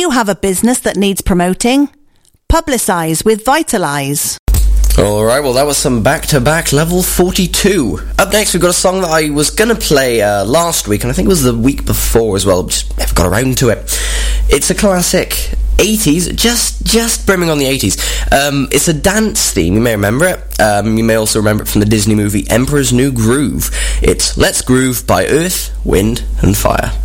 you have a business that needs promoting? Publicise with Vitalise. Alright, well that was some back-to-back Level 42. Up next we've got a song that I was going to play last week, and I think it was the week before as well, just never got around to it. It's a classic 80s, just brimming on the 80s. It's a dance theme, you may remember it. You may also remember it from the Disney movie Emperor's New Groove. It's Let's Groove by Earth, Wind and Fire.